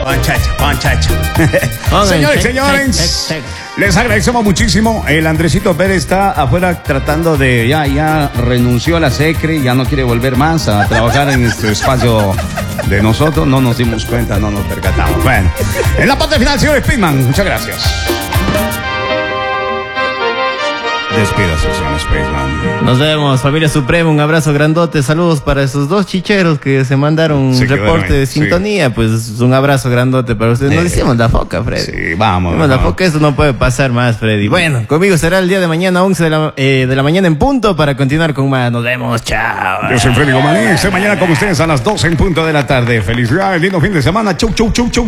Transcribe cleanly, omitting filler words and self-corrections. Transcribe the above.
Muchacho. Señores, les agradecemos muchísimo. El Andresito Pérez está afuera tratando de, ya renunció a la SECRE, ya no quiere volver más a trabajar en este espacio de nosotros. No nos dimos cuenta, no nos percatamos. Bueno, en la parte final, señor Speedman, muchas gracias. Despídase, señor Spaceman. Nos vemos, familia Suprema, un abrazo grandote, saludos para esos dos chicheros que se mandaron un reporte de sintonía, sí. Pues un abrazo grandote para ustedes. Nos hicimos la foca, Freddy. Sí, vamos. La foca, eso no puede pasar más, Freddy. Bueno, conmigo será el día de mañana, 11 de la mañana en punto, para continuar con más. Nos vemos, chao. Yo soy Freddy Gomaní, estoy mañana con ustedes a las 12 en punto de la tarde. Felicidades, lindo fin de semana, chau.